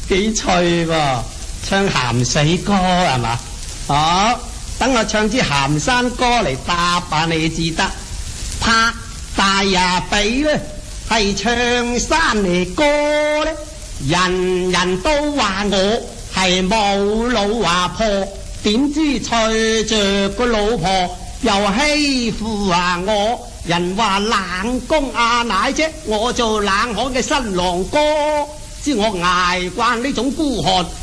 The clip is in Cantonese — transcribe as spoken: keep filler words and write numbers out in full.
幾趣喎，唱鹹水歌係嘛？好，等我唱支鹹山歌嚟答下你至得。拍大呀比咧係唱山嚟歌咧，人人都話我係冇老阿婆，點知隨着個老婆又欺負下我。人話冷宮阿奶啫，我做冷巷嘅新郎哥，知我捱慣呢種孤寒，